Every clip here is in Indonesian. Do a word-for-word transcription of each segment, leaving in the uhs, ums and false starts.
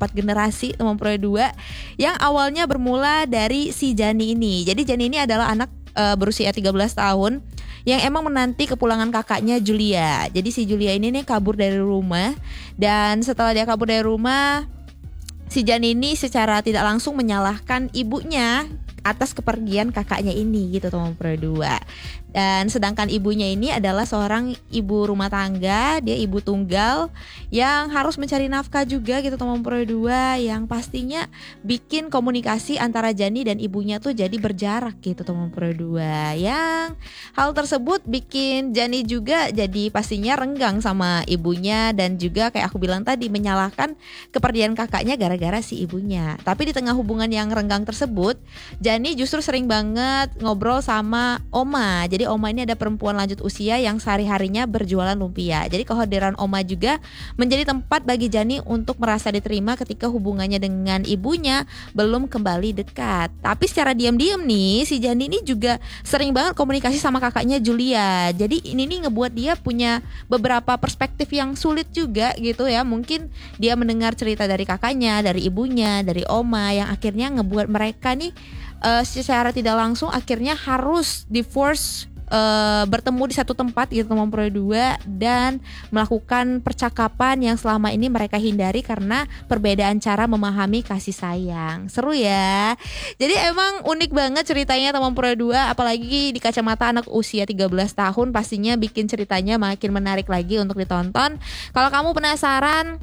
empat generasi teman Pro dua yang awalnya bermula dari si Jani ini. Jadi Jani ini adalah anak uh, berusia tiga belas tahun yang emang menanti kepulangan kakaknya Julia. Jadi si Julia ini nih kabur dari rumah, dan setelah dia kabur dari rumah, si Jani ini secara tidak langsung menyalahkan ibunya atas kepergian kakaknya ini gitu teman Pro dua. Dan sedangkan ibunya ini adalah seorang ibu rumah tangga, dia ibu tunggal yang harus mencari nafkah juga gitu teman Pro dua, yang pastinya bikin komunikasi antara Jani dan ibunya tuh jadi berjarak gitu teman Pro dua. Yang hal tersebut bikin Jani juga jadi pastinya renggang sama ibunya, dan juga kayak aku bilang tadi menyalahkan kepergian kakaknya gara-gara si ibunya. Tapi di tengah hubungan yang renggang tersebut, Jani justru sering banget ngobrol sama Oma. Jadi Oma ini ada perempuan lanjut usia yang sehari-harinya berjualan lumpia. Jadi kehadiran Oma juga menjadi tempat bagi Jani untuk merasa diterima ketika hubungannya dengan ibunya belum kembali dekat. Tapi secara diam-diam nih, si Jani ini juga sering banget komunikasi sama kakaknya Julia. Jadi ini nih ngebuat dia punya beberapa perspektif yang sulit juga gitu ya. Mungkin dia mendengar cerita dari kakaknya, dari ibunya, dari Oma, yang akhirnya ngebuat mereka nih uh, secara tidak langsung akhirnya harus divorce, uh, bertemu di satu tempat gitu teman Pro dua, dan melakukan percakapan yang selama ini mereka hindari karena perbedaan cara memahami kasih sayang. Seru ya. Jadi emang unik banget ceritanya teman Pro dua, apalagi di kacamata anak usia tiga belas tahun, pastinya bikin ceritanya makin menarik lagi untuk ditonton. Kalau kamu penasaran,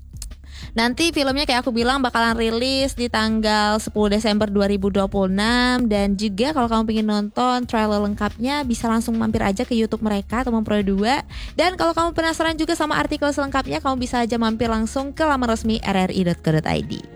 nanti filmnya kayak aku bilang bakalan rilis di tanggal sepuluh Desember dua ribu dua puluh enam. Dan juga kalau kamu pengen nonton trailer lengkapnya, bisa langsung mampir aja ke YouTube mereka teman Pro dua. Dan kalau kamu penasaran juga sama artikel selengkapnya, kamu bisa aja mampir langsung ke laman resmi r r i dot co dot i d.